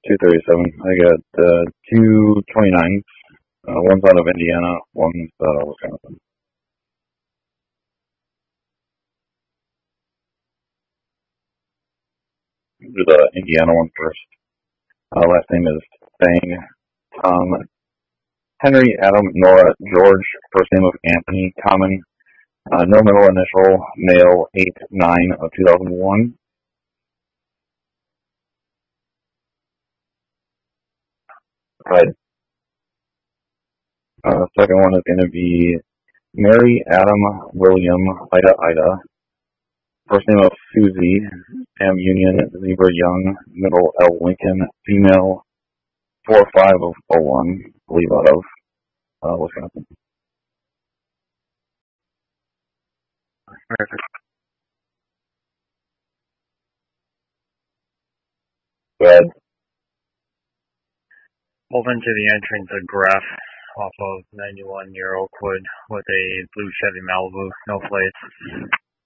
237. I got 229. One's out of Indiana, one's out of Wisconsin. Do the Indiana one first. Last name is Fang. Tom, Henry, Adam, Nora, George. First name of Anthony. Common. No middle initial. Male. 8/9 of 2001. Right. Second one is going to be Mary, Adam, William, Ida. First name of Susie, M Union, Zebra Young, middle L Lincoln, female, 4/5 of 01, believe out of Wisconsin. Perfect. Go ahead. Pulled into the entrance of Graf off of 91 near Oakwood with a blue Chevy Malibu, no plates.